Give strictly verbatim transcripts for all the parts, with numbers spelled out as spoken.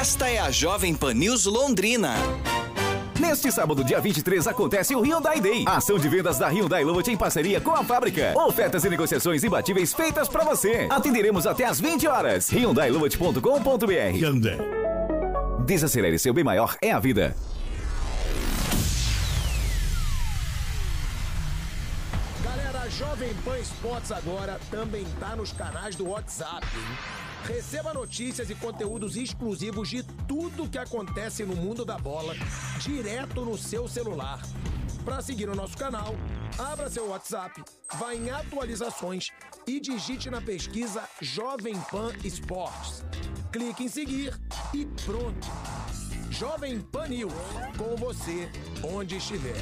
Esta é a Jovem Pan News Londrina. Neste sábado, dia vinte e três, acontece o Hyundai Day. A ação de vendas da Hyundai Lovat em parceria com a fábrica. Ofertas e negociações imbatíveis feitas para você. Atenderemos até às vinte horas. hyundai lovat ponto com ponto br. Hyundai. Desacelere, seu bem maior é a vida. Galera, a Jovem Pan Esportes agora também tá nos canais do WhatsApp, hein? Receba notícias e conteúdos exclusivos de tudo que acontece no mundo da bola, direto no seu celular. Para seguir o nosso canal, abra seu WhatsApp, vá em atualizações e digite na pesquisa Jovem Pan Esportes. Clique em seguir e pronto. Jovem Pan News, com você onde estiver.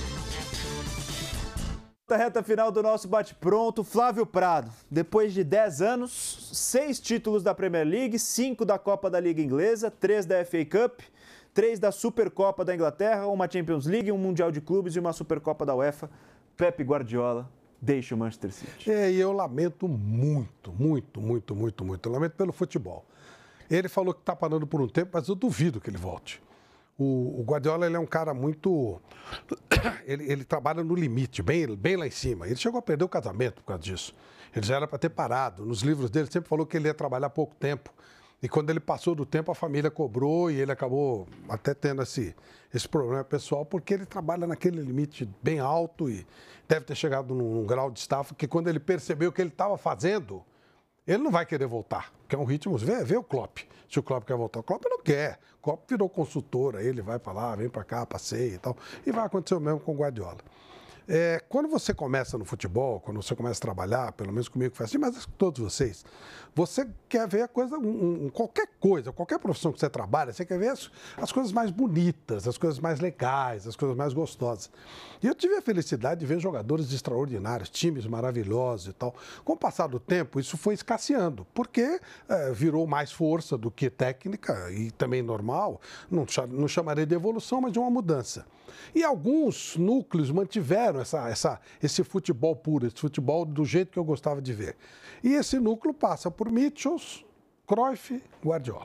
Na reta final do nosso bate-pronto, Flávio Prado. Depois de dez anos, seis títulos da Premier League, cinco da Copa da Liga Inglesa, três da F A Cup, três da Supercopa da Inglaterra, uma Champions League, um Mundial de Clubes e uma Supercopa da UEFA, Pep Guardiola deixa o Manchester City. É, e eu lamento muito, muito, muito, muito, muito. Eu lamento pelo futebol. Ele falou que está parando por um tempo, mas eu duvido que ele volte. O, o Guardiola, ele é um cara muito... Ele, ele trabalha no limite, bem, bem lá em cima. Ele chegou a perder o casamento por causa disso. Ele já era para ter parado. Nos livros dele, sempre falou que ele ia trabalhar pouco tempo. E quando ele passou do tempo, a família cobrou e ele acabou até tendo esse, esse problema pessoal, porque ele trabalha naquele limite bem alto e deve ter chegado num, num grau de estafa que quando ele percebeu o que ele estava fazendo, ele não vai querer voltar, porque é um ritmo... Vê, vê o Klopp, se o Klopp quer voltar. O Klopp não quer. O Klopp virou consultor, aí ele vai para lá, vem para cá, passeia e tal. E vai acontecer o mesmo com o Guardiola. É, quando você começa no futebol, quando você começa a trabalhar, pelo menos comigo foi assim, mas com todos vocês, você quer ver a coisa, um, um, qualquer coisa, qualquer profissão que você trabalha, você quer ver as, as coisas mais bonitas, as coisas mais legais, as coisas mais gostosas. E eu tive a felicidade de ver jogadores extraordinários, times maravilhosos e tal. Com o passar do tempo, isso foi escasseando, porque é, virou mais força do que técnica e também normal, não, não chamaria de evolução, mas de uma mudança. E alguns núcleos mantiveram Essa, essa, esse futebol puro, esse futebol do jeito que eu gostava de ver. E esse núcleo passa por Mitchell, Cruyff, Guardiola.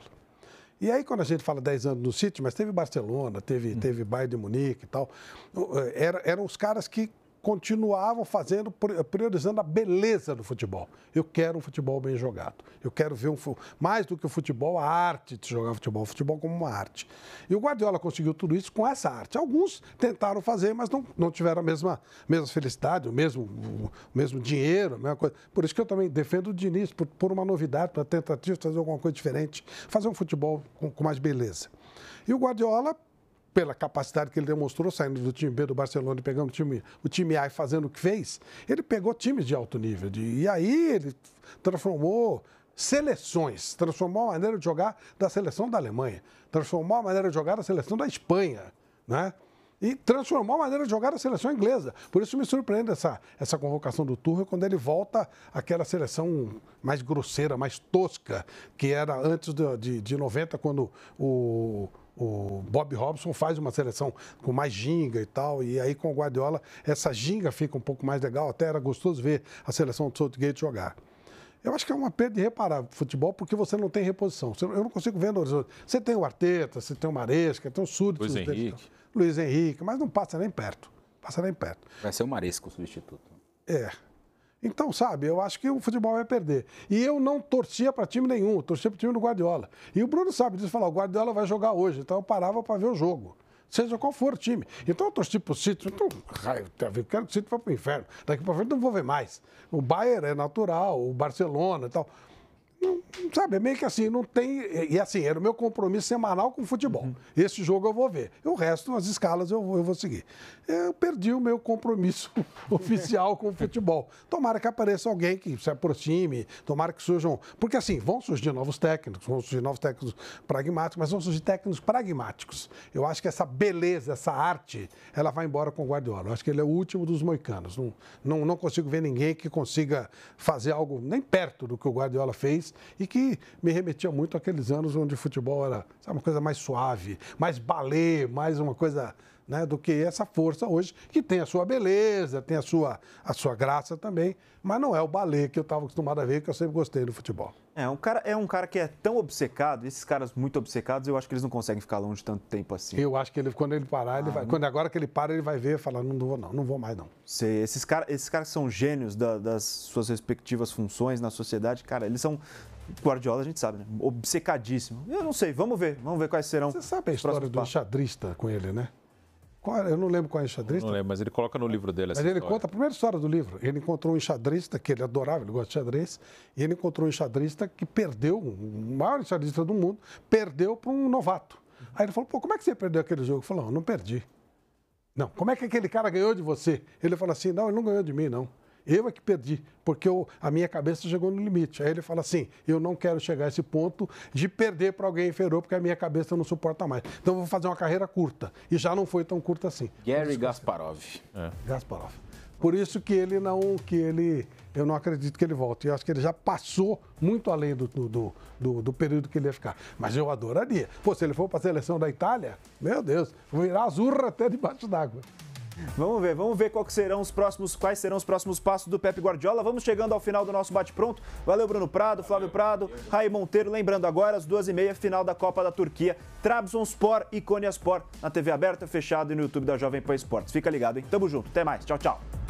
E aí, quando a gente fala dez anos no City, mas teve Barcelona, teve, hum. teve Bayern de Munique e tal, era, eram os caras que continuavam fazendo, priorizando a beleza do futebol. Eu quero um futebol bem jogado. Eu quero ver, um, mais do que o futebol, a arte de jogar futebol, o futebol como uma arte. E o Guardiola conseguiu tudo isso com essa arte. Alguns tentaram fazer, mas não, não tiveram a mesma, mesma felicidade, o mesmo, o mesmo dinheiro, a mesma coisa. Por isso que eu também defendo o Diniz, por, por uma novidade, para tentativa de fazer alguma coisa diferente, fazer um futebol com, com mais beleza. E o Guardiola, pela capacidade que ele demonstrou, saindo do time B do Barcelona e pegando o time, o time A e fazendo o que fez, ele pegou times de alto nível. De, e aí ele transformou seleções, transformou a maneira de jogar da seleção da Alemanha, transformou a maneira de jogar da seleção da Espanha, né? E transformou a maneira de jogar da seleção inglesa. Por isso me surpreende essa, essa convocação do Tuchel quando ele volta àquela seleção mais grosseira, mais tosca, que era antes de, de, de noventa, quando o... O Bob Robson faz uma seleção com mais ginga e tal, e aí com o Guardiola essa ginga fica um pouco mais legal, até era gostoso ver a seleção do Southgate jogar. Eu acho que é uma perda irreparável o futebol, porque você não tem reposição. Eu não consigo ver no horizonte. Você tem o Arteta, você tem o Maresca, tem o Súditos. Luiz Henrique. Luiz Henrique, mas não passa nem perto. Passa nem perto. Vai ser o Maresca o substituto. É. Então, sabe, eu acho que o futebol vai perder. E eu não torcia para time nenhum, eu torcia para o time do Guardiola. E o Bruno sabe disso, falar, o Guardiola vai jogar hoje, então eu parava para ver o jogo. Seja qual for o time. Então eu torci para o City, então, raio, eu quero que o City vá para o inferno. Daqui para frente não vou ver mais. O Bayern é natural, o Barcelona e tal. Não, sabe, é meio que assim, não tem... E assim, era o meu compromisso semanal com o futebol. Uhum. Esse jogo eu vou ver. E o resto, as escalas, eu vou, eu vou seguir. Eu perdi o meu compromisso oficial com o futebol. Tomara que apareça alguém que se aproxime, tomara que surjam... Porque assim, vão surgir novos técnicos, vão surgir novos técnicos pragmáticos, mas vão surgir técnicos pragmáticos. Eu acho que essa beleza, essa arte, ela vai embora com o Guardiola. Eu acho que ele é o último dos moicanos. Não, não, não consigo ver ninguém que consiga fazer algo nem perto do que o Guardiola fez, e que me remetia muito àqueles anos onde o futebol era, sabe, uma coisa mais suave, mais balé, mais uma coisa, né, do que essa força hoje, que tem a sua beleza, tem a sua, a sua graça também, mas não é o balé que eu estava acostumado a ver, que eu sempre gostei do futebol. É um, cara, é um cara que é tão obcecado, esses caras muito obcecados, eu acho que eles não conseguem ficar longe tanto tempo assim. Eu acho que ele, quando ele parar, ele ah, vai. Não... Quando agora que ele para, ele vai ver e falar, não vou não, não vou mais não. Sei, esses, cara, esses caras são gênios da, das suas respectivas funções na sociedade, cara, eles são... Guardiola, a gente sabe, né? Obcecadíssimo. Eu não sei, vamos ver, vamos ver quais serão. Você sabe a história do enxadrista com ele, né? Qual, eu não lembro qual é o enxadrista. Não lembro, mas ele coloca no livro dele essa Mas ele história. conta a primeira história do livro. Ele encontrou um enxadrista que ele adorava, ele gosta de xadrez, e ele encontrou um enxadrista que perdeu, o maior enxadrista do mundo, perdeu para um novato. Aí ele falou, pô, como é que você perdeu aquele jogo? Ele falou, não, não perdi. Não, como é que aquele cara ganhou de você? Ele falou assim, não, ele não ganhou de mim, não. Eu é que perdi, porque eu, a minha cabeça chegou no limite. Aí ele fala assim, eu não quero chegar a esse ponto de perder para alguém inferior, porque a minha cabeça não suporta mais. Então eu vou fazer uma carreira curta. E já não foi tão curta assim. Gary Kasparov. É. Kasparov. Por isso que ele não, que ele, eu não acredito que ele volte. Eu acho que ele já passou muito além do, do, do, do período que ele ia ficar. Mas eu adoraria. Pô, se ele for para a seleção da Itália, meu Deus, vou virar azurra até debaixo d'água. Vamos ver, vamos ver quais serão os próximos, quais serão os próximos passos do Pep Guardiola. Vamos chegando ao final do nosso bate-pronto. Valeu, Bruno Prado, Flávio Prado, Raí Monteiro. Lembrando agora, às duas e meia, final da Copa da Turquia. Trabzonspor e Konyaspor na T V aberta, fechado e no YouTube da Jovem Pan Esportes. Fica ligado, hein? Tamo junto. Até mais. Tchau, tchau.